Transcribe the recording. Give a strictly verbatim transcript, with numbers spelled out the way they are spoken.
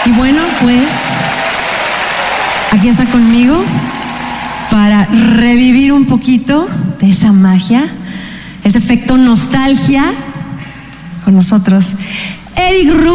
Y bueno, pues aquí está conmigo para revivir un poquito de esa magia, ese efecto nostalgia con nosotros, Eric Rubin.